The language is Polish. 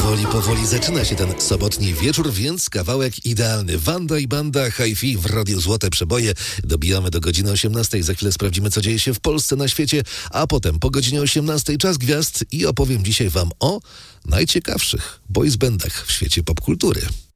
Powoli zaczyna się ten sobotni wieczór, więc kawałek idealny. Wanda i banda Hi-Fi w Radiu Złote Przeboje. Dobijamy do godziny 18. Za chwilę sprawdzimy, co dzieje się w Polsce, na świecie, a potem po godzinie 18 Czas Gwiazd i opowiem dzisiaj wam o najciekawszych boys bandach w świecie popkultury.